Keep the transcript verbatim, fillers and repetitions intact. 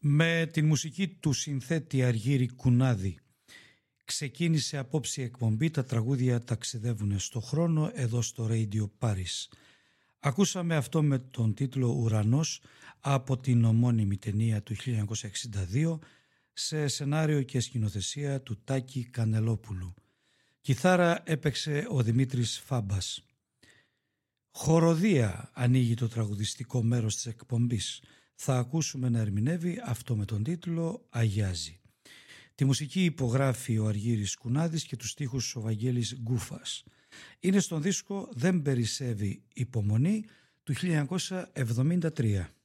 Με την μουσική του συνθέτη Αργύρη Κουνάδη ξεκίνησε απόψη η εκπομπή «Τα τραγούδια ταξιδεύουν στο χρόνο» εδώ στο Radio Paris. Ακούσαμε αυτό με τον τίτλο «Ουρανός» από την ομώνυμη ταινία του χίλια εννιακόσια εξήντα δύο σε σενάριο και σκηνοθεσία του Τάκη Κανελόπουλου. Κιθάρα έπαιξε ο Δημήτρης Φάμπας. Χοροδία ανοίγει το τραγουδιστικό μέρος της εκπομπής. Θα ακούσουμε να ερμηνεύει αυτό με τον τίτλο «Αγιάζει». Τη μουσική υπογράφει ο Αργύρης Κουνάδης και τους στίχους ο Βαγγέλης Γκούφας. Είναι στον δίσκο «Δεν περισσεύει υπομονή» του χίλια εννιακόσια εβδομήντα τρία.